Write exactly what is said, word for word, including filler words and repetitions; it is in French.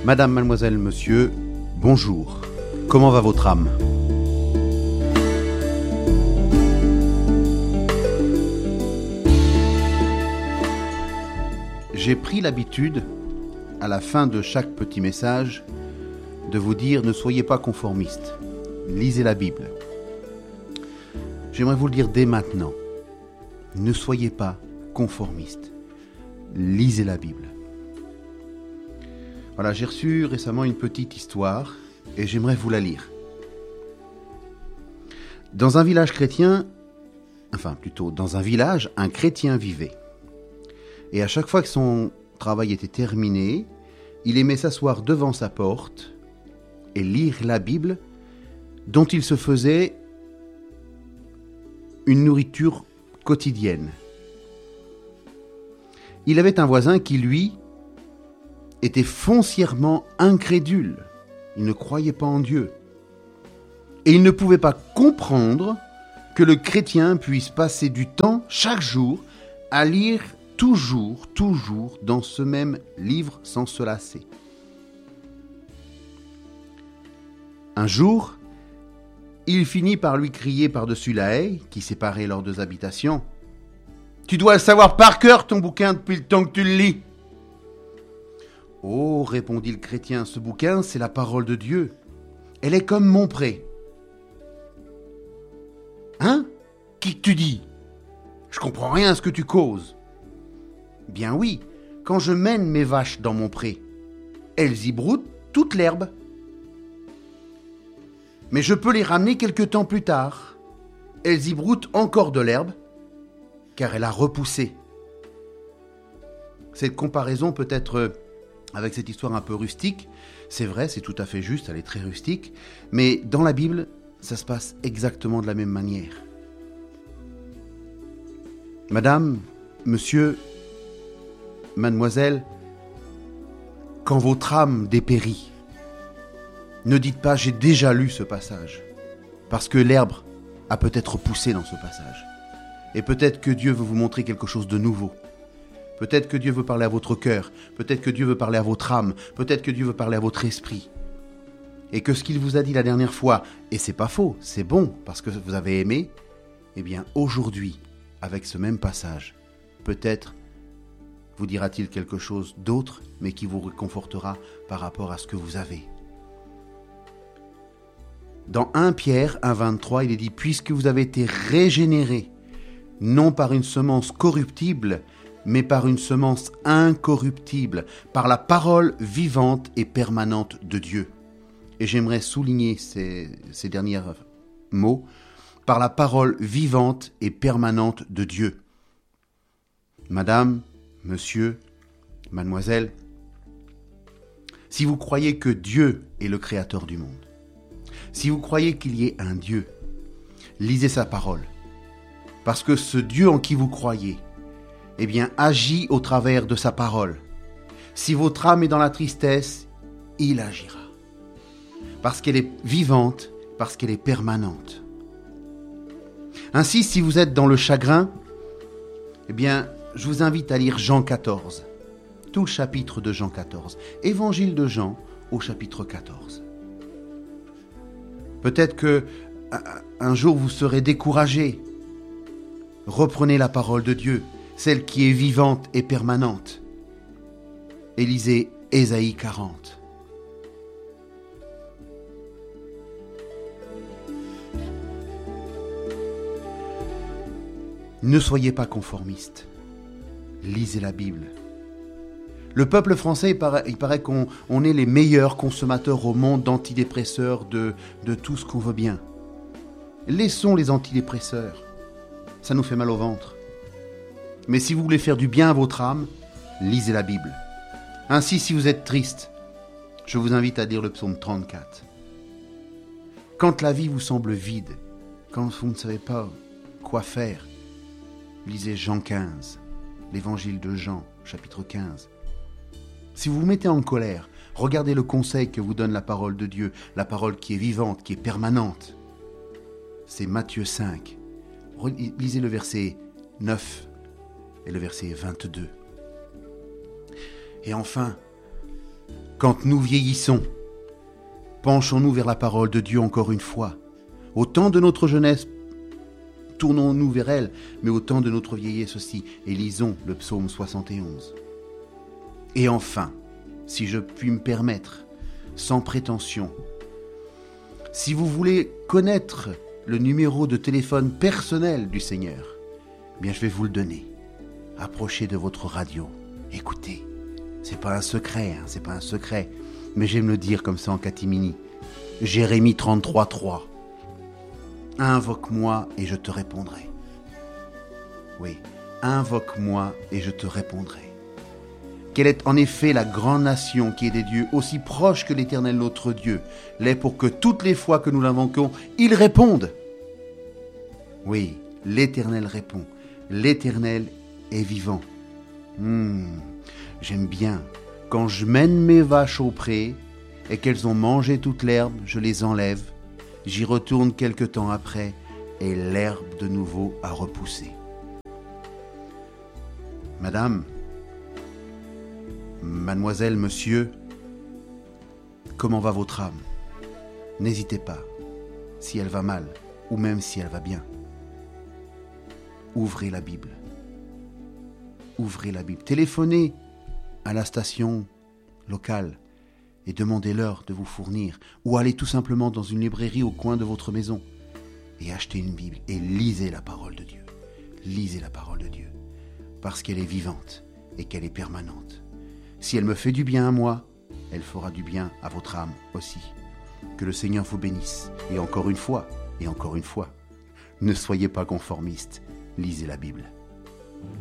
Madame, mademoiselle, monsieur, bonjour. Comment va votre âme ? J'ai pris l'habitude, à la fin de chaque petit message, de vous dire ne soyez pas conformistes, lisez la Bible. J'aimerais vous le dire dès maintenant, ne soyez pas conformistes, lisez la Bible. Voilà, j'ai reçu récemment une petite histoire et j'aimerais vous la lire. Dans un village chrétien, enfin plutôt dans un village, un chrétien vivait. Et à chaque fois que son travail était terminé, il aimait s'asseoir devant sa porte et lire la Bible dont il se faisait une nourriture quotidienne. Il avait un voisin qui, lui, était foncièrement incrédule. Il ne croyait pas en Dieu. Et il ne pouvait pas comprendre que le chrétien puisse passer du temps, chaque jour, à lire toujours, toujours dans ce même livre sans se lasser. Un jour, il finit par lui crier par-dessus la haie qui séparait leurs deux habitations. « Tu dois le savoir par cœur, ton bouquin, depuis le temps que tu le lis. » « Oh, répondit le chrétien, ce bouquin, c'est la parole de Dieu. Elle est comme mon pré. »« Hein ? Qui que tu dis ? Je comprends rien à ce que tu causes. » »« Bien oui, quand je mène mes vaches dans mon pré, elles y broutent toute l'herbe. Mais je peux les ramener quelque temps plus tard. Elles y broutent encore de l'herbe, car elle a repoussé. » Cette comparaison peut être... avec cette histoire un peu rustique, c'est vrai, c'est tout à fait juste, elle est très rustique, mais dans la Bible, ça se passe exactement de la même manière. Madame, monsieur, mademoiselle, quand votre âme dépérit, ne dites pas « j'ai déjà lu ce passage », parce que l'herbe a peut-être poussé dans ce passage. Et peut-être que Dieu veut vous montrer quelque chose de nouveau. Peut-être que Dieu veut parler à votre cœur, peut-être que Dieu veut parler à votre âme, peut-être que Dieu veut parler à votre esprit. Et que ce qu'il vous a dit la dernière fois, et c'est pas faux, c'est bon, parce que vous avez aimé, eh bien aujourd'hui, avec ce même passage, peut-être vous dira-t-il quelque chose d'autre, mais qui vous réconfortera par rapport à ce que vous avez. Dans premier Pierre un vingt-trois, il est dit « Puisque vous avez été régénérés, non par une semence corruptible, mais par une semence incorruptible, par la parole vivante et permanente de Dieu. » Et j'aimerais souligner ces, ces derniers mots, par la parole vivante et permanente de Dieu. Madame, monsieur, mademoiselle, si vous croyez que Dieu est le créateur du monde, si vous croyez qu'il y ait un Dieu, lisez sa parole, parce que ce Dieu en qui vous croyez, eh bien, agit au travers de sa parole. Si votre âme est dans la tristesse, il agira. Parce qu'elle est vivante, parce qu'elle est permanente. Ainsi, si vous êtes dans le chagrin, eh bien, je vous invite à lire Jean quatorze. Tout le chapitre de Jean quatorze. Évangile de Jean au chapitre quatorze. Peut-être que un jour vous serez découragé. Reprenez la parole de Dieu, celle qui est vivante et permanente. Et lisez Ésaïe quarante. Ne soyez pas conformistes. Lisez la Bible. Le peuple français, il paraît, il paraît qu'on on est les meilleurs consommateurs au monde d'antidépresseurs, de, de tout ce qu'on veut bien. Laissons les antidépresseurs. Ça nous fait mal au ventre. Mais si vous voulez faire du bien à votre âme, lisez la Bible. Ainsi, si vous êtes triste, je vous invite à lire le psaume trente-quatre. Quand la vie vous semble vide, quand vous ne savez pas quoi faire, lisez Jean quinze, l'évangile de Jean, chapitre quinze. Si vous vous mettez en colère, regardez le conseil que vous donne la parole de Dieu, la parole qui est vivante, qui est permanente. C'est Matthieu cinq. Lisez le verset neuf et le verset vingt-deux. Et enfin, Quand nous vieillissons, penchons-nous vers la parole de Dieu encore une fois. Au temps de notre jeunesse, tournons-nous vers elle, mais au temps de notre vieillesse aussi, et lisons le psaume soixante et onze. Et enfin, si je puis me permettre, sans prétention, si vous voulez connaître le numéro de téléphone personnel du Seigneur, eh bien je vais vous le donner. Approchez de votre radio, écoutez. C'est pas un secret, hein, c'est pas un secret, mais j'aime le dire comme ça en catimini. Jérémie trente-trois trois. Invoque-moi et je te répondrai. Oui, invoque-moi et je te répondrai. Quelle est en effet la grande nation qui est des dieux, aussi proche que l'Éternel notre Dieu, l'est pour que toutes les fois que nous l'invoquons, il réponde. Oui, l'Éternel répond. L'Éternel est vivant. Hmm, j'aime bien. Quand je mène mes vaches au pré et qu'elles ont mangé toute l'herbe, je les enlève. J'y retourne quelque temps après et l'herbe de nouveau a repoussé. Madame, mademoiselle, monsieur, comment va votre âme? N'hésitez pas, si elle va mal ou même si elle va bien. Ouvrez la Bible. Ouvrez la Bible. Téléphonez à la station locale et demandez-leur de vous fournir, ou allez tout simplement dans une librairie au coin de votre maison et achetez une Bible et lisez la parole de Dieu. Lisez la parole de Dieu, parce qu'elle est vivante et qu'elle est permanente. Si elle me fait du bien à moi, elle fera du bien à votre âme aussi. Que le Seigneur vous bénisse. Et encore une fois, et encore une fois, ne soyez pas conformistes, lisez la Bible.